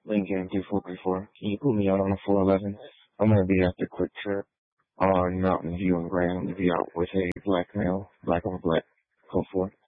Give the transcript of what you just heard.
Lincoln 2434. Can you put me out on the 411? I'm gonna be at the Quick Trip on Mountain View and Grand. I'm gonna be out with a black male, black on black. Code 4.